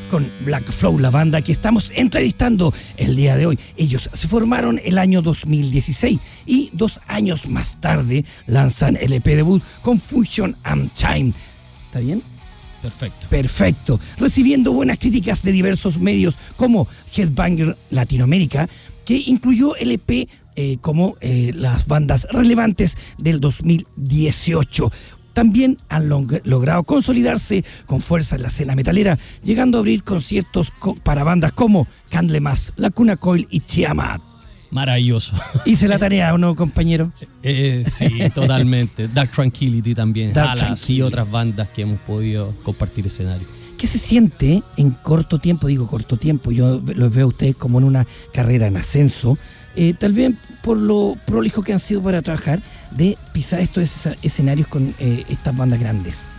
con Black Flow, la banda que estamos entrevistando el día de hoy. Ellos se formaron el año 2016 y 2 años más tarde lanzan el EP debut Confusion and Time. ¿Está bien? Perfecto. Recibiendo buenas críticas de diversos medios como Headbanger Latinoamérica, que incluyó el EP como las bandas relevantes del 2018. También han logrado consolidarse con fuerza en la escena metalera, llegando a abrir conciertos para bandas como Candlemas, Lacuna Coil y Tiamat. Maravilloso. ¿Hice la tarea o no, compañero? Sí, totalmente. Dark Tranquility también. Y otras bandas que hemos podido compartir escenario. ¿Qué se siente en corto tiempo? Digo corto tiempo, yo los veo a ustedes como en una carrera en ascenso, tal vez por lo prolijo que han sido para trabajar, de pisar estos escenarios con estas bandas grandes.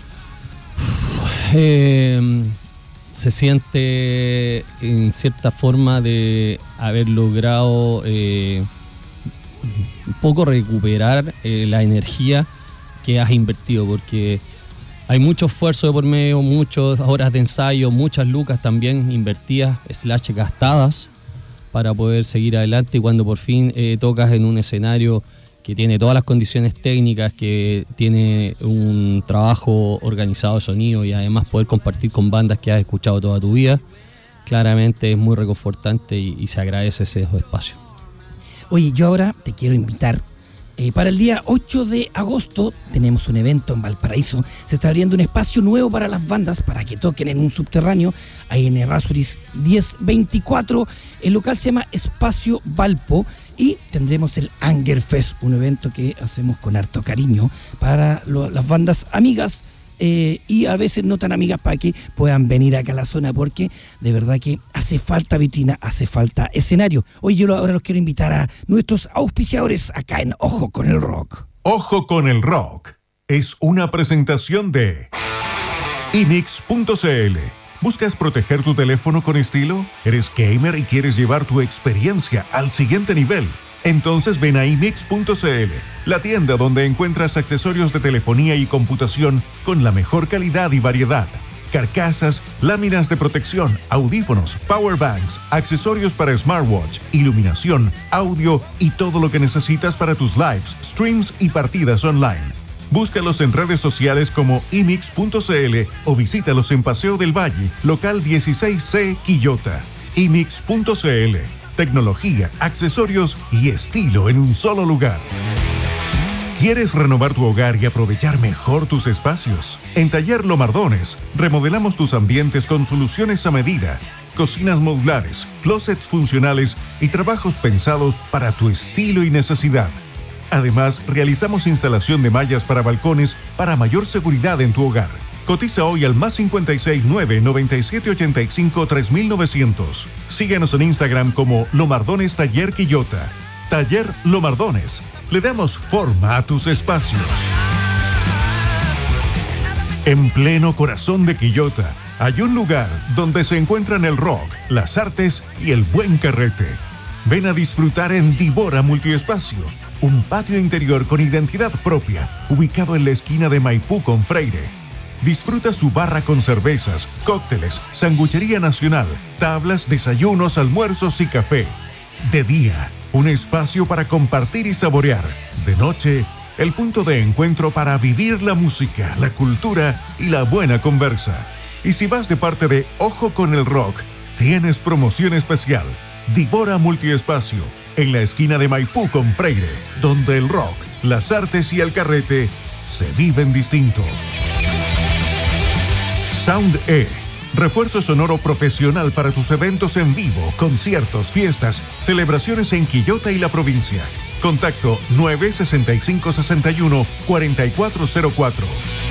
Se siente en cierta forma de haber logrado un poco recuperar la energía que has invertido, porque hay mucho esfuerzo de por medio, muchas horas de ensayo, muchas lucas también invertidas / gastadas para poder seguir adelante, y cuando por fin tocas en un escenario que tiene todas las condiciones técnicas, que tiene un trabajo organizado de sonido y además poder compartir con bandas que has escuchado toda tu vida, claramente es muy reconfortante y se agradece ese espacio. Oye, yo ahora te quiero invitar. Para el día 8 de agosto tenemos un evento en Valparaíso. Se está abriendo un espacio nuevo para las bandas para que toquen en un subterráneo, ahí en Errázuriz 1024. El local se llama Espacio Valpo y tendremos el Anger Fest, un evento que hacemos con harto cariño para las bandas amigas y a veces no tan amigas, para que puedan venir acá a la zona, porque de verdad que hace falta vitrina, hace falta escenario. Hoy yo ahora los quiero invitar a nuestros auspiciadores acá en Ojo con el Rock. Ojo con el Rock es una presentación de iMix.cl. ¿Buscas proteger tu teléfono con estilo? ¿Eres gamer y quieres llevar tu experiencia al siguiente nivel? Entonces ven a iMix.cl, la tienda donde encuentras accesorios de telefonía y computación con la mejor calidad y variedad. Carcasas, láminas de protección, audífonos, powerbanks, accesorios para smartwatch, iluminación, audio y todo lo que necesitas para tus lives, streams y partidas online. Búscalos en redes sociales como imix.cl o visítalos en Paseo del Valle, local 16C, Quillota. imix.cl. Tecnología, accesorios y estilo en un solo lugar. ¿Quieres renovar tu hogar y aprovechar mejor tus espacios? En Taller Lomardones, remodelamos tus ambientes con soluciones a medida, cocinas modulares, closets funcionales y trabajos pensados para tu estilo y necesidad. Además, realizamos instalación de mallas para balcones para mayor seguridad en tu hogar. Cotiza hoy al +56 9 97 85 3900. Síguenos en Instagram como Lomardones Taller Quillota. Taller Lomardones. Le damos forma a tus espacios. En pleno corazón de Quillota hay un lugar donde se encuentran el rock, las artes y el buen carrete. Ven a disfrutar en Dibora Multiespacio, un patio interior con identidad propia, ubicado en la esquina de Maipú con Freire. Disfruta su barra con cervezas, cócteles, sanguchería nacional, tablas, desayunos, almuerzos y café. De día, un espacio para compartir y saborear. De noche, el punto de encuentro para vivir la música, la cultura y la buena conversa. Y si vas de parte de Ojo con el Rock, tienes promoción especial. Dibora Multiespacio, en la esquina de Maipú con Freire, donde el rock, las artes y el carrete se viven distinto. Sound E, refuerzo sonoro profesional para tus eventos en vivo, conciertos, fiestas, celebraciones en Quillota y la provincia. Contacto 96561 4404.